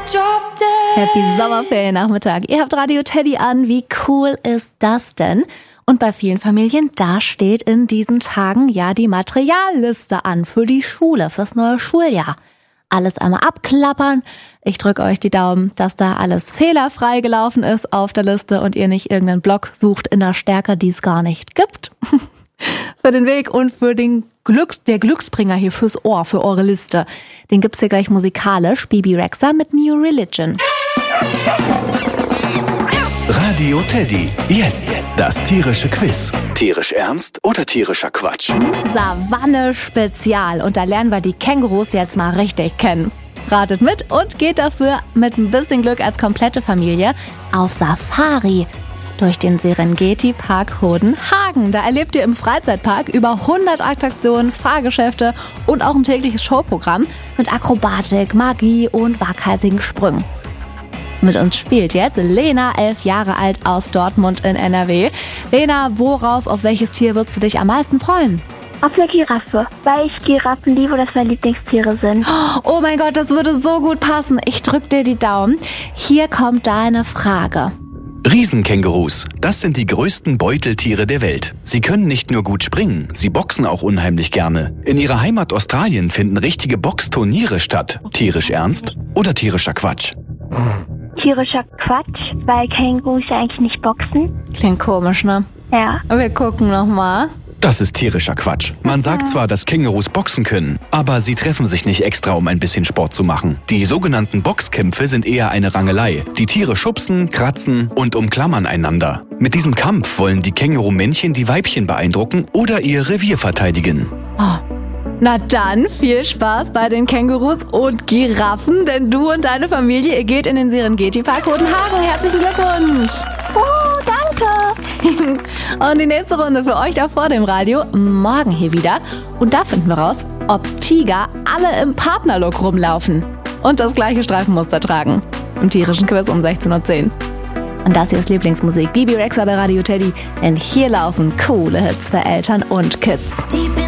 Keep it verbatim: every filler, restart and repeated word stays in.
Happy Sommerferiennachmittag. Ihr habt Radio Teddy an. Wie cool ist das denn? Und bei vielen Familien, da steht in diesen Tagen ja die Materialliste an für die Schule, fürs neue Schuljahr. Alles einmal abklappern. Ich drücke euch die Daumen, dass da alles fehlerfrei gelaufen ist auf der Liste und ihr nicht irgendeinen Block sucht in der Stärke, die es gar nicht gibt. Für den Weg und für den Glücks, der Glücksbringer hier fürs Ohr, für eure Liste. Den gibt's hier gleich musikalisch. Bibi Rexha mit New Religion. Radio Teddy. Jetzt das tierische Quiz. Tierisch ernst oder tierischer Quatsch? Savanne Spezial. Und da lernen wir die Kängurus jetzt mal richtig kennen. Ratet mit und geht dafür mit ein bisschen Glück als komplette Familie auf Safari durch den Serengeti-Park Hodenhagen. Da erlebt ihr im Freizeitpark über hundert Attraktionen, Fahrgeschäfte und auch ein tägliches Showprogramm mit Akrobatik, Magie und waghalsigen Sprüngen. Mit uns spielt jetzt Lena, elf Jahre alt, aus Dortmund in N R W. Lena, worauf, auf welches Tier würdest du dich am meisten freuen? Auf eine Giraffe, weil ich Giraffen liebe, dass meine Lieblingstiere sind. Oh mein Gott, das würde so gut passen. Ich drück dir die Daumen. Hier kommt deine Frage. Riesenkängurus, das sind die größten Beuteltiere der Welt. Sie können nicht nur gut springen, sie boxen auch unheimlich gerne. In ihrer Heimat Australien finden richtige Boxturniere statt. Tierisch ernst oder tierischer Quatsch? Tierischer Quatsch, weil Kängurus eigentlich nicht boxen. Klingt komisch, ne? Ja. Wir gucken nochmal. Das ist tierischer Quatsch. Man sagt zwar, dass Kängurus boxen können, aber sie treffen sich nicht extra, um ein bisschen Sport zu machen. Die sogenannten Boxkämpfe sind eher eine Rangelei. Die Tiere schubsen, kratzen und umklammern einander. Mit diesem Kampf wollen die Kängurumännchen die Weibchen beeindrucken oder ihr Revier verteidigen. Oh. Na dann, viel Spaß bei den Kängurus und Giraffen, denn du und deine Familie, ihr geht in den Serengeti-Park Hodenhagen. Herzlichen Glückwunsch! Oh, danke! Und die nächste Runde für euch da vor dem Radio, morgen hier wieder. Und da finden wir raus, ob Tiger alle im Partnerlook rumlaufen und das gleiche Streifenmuster tragen. Im tierischen Quiz um sechzehn Uhr zehn. Und das hier ist Lieblingsmusik. Bibi Rexha bei Radio Teddy. Denn hier laufen coole Hits für Eltern und Kids.